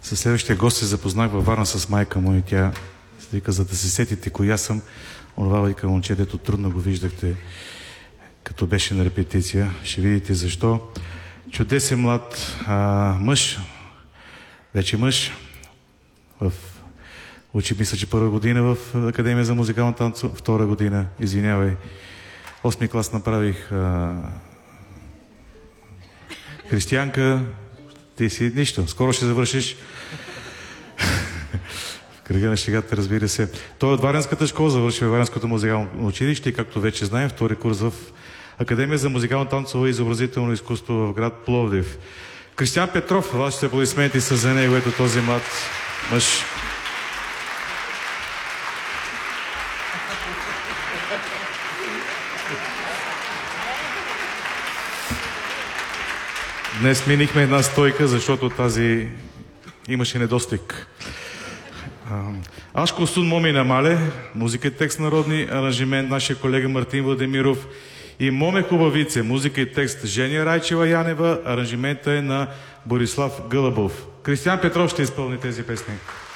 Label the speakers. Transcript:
Speaker 1: Със следващия гост се запознах във Варна с майка му и тя вика, за да се сетите коя съм, онова вика момче, дето трудно го виждахте, като беше на репетиция. Ще видите защо. Чудесен млад мъж, вече мъж, учи, мисля, че първа година в Академия за музикално танцо, втора година, извинявай, 8-ми клас направих християнка, ти си нищо, скоро ще завършиш в кръга на шегата, разбира се. Той е от Варненската школа, завърши във Варненското музикално училище и, както вече знаем, втори курс в Академия за музикално танцово и изобразително изкуство в град Пловдив. Кристиян Петров, вашите аплодисменти са за него, ето този млад мъж. Днес сменихме една стойка, защото тази имаше недостиг. Ашко Сун Момина Мале, музика и текст народни, аранжимент нашия колега Мартин Владимиров и Моме Хубавице, музика и текст Женя Райчева Янева, аранжимента е на Борислав Гълъбов. Кристиян Петров ще изпълни тези песни.